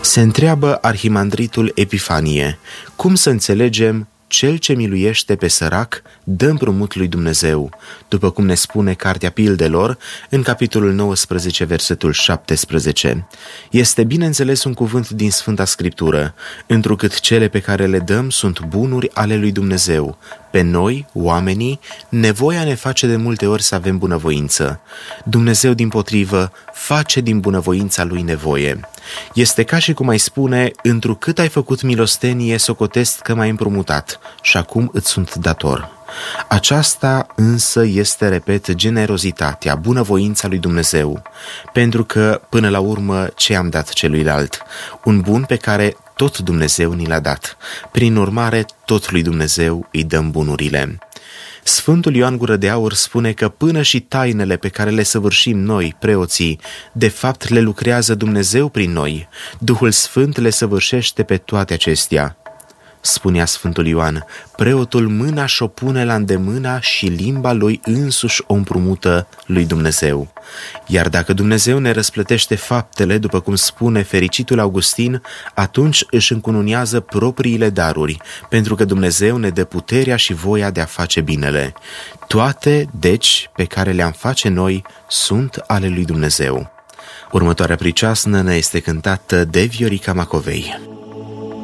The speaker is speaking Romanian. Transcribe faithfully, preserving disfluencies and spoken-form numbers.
Se întreabă arhimandritul Epifanie: cum să înțelegem cel ce miluiește pe sărac dă împrumut lui Dumnezeu, după cum ne spune Cartea Pildelor în capitolul nouăsprezece, versetul șaptesprezece. Este bineînțeles un cuvânt din Sfânta Scriptură, întrucât cele pe care le dăm sunt bunuri ale lui Dumnezeu. Pe noi, oamenii, nevoia ne face de multe ori să avem bunăvoință. Dumnezeu, dimpotrivă, face din bunăvoința lui nevoie. Este ca și cum ai spune: întrucât ai făcut milostenie, socotesc că m-ai împrumutat și acum îți sunt dator. Aceasta însă este, repet, generozitatea, bunăvoința lui Dumnezeu, pentru că, până la urmă, ce am dat celuilalt? Un bun pe care tot Dumnezeu ni l-a dat. Prin urmare, tot lui Dumnezeu îi dăm bunurile. Sfântul Ioan Gură de Aur spune că până și tainele pe care le săvârșim noi, preoții, de fapt le lucrează Dumnezeu prin noi. Duhul Sfânt le săvârșește pe toate acestea. Spunea Sfântul Ioan: preotul mâna și-o pune la îndemâna și limba lui însuși o împrumută lui Dumnezeu. Iar dacă Dumnezeu ne răsplătește faptele, după cum spune fericitul Augustin, atunci își încununează propriile daruri, pentru că Dumnezeu ne dă puterea și voia de a face binele. Toate, deci, pe care le-am face noi, sunt ale lui Dumnezeu. Următoarea priceasnă ne este cântată de Viorica Macovei.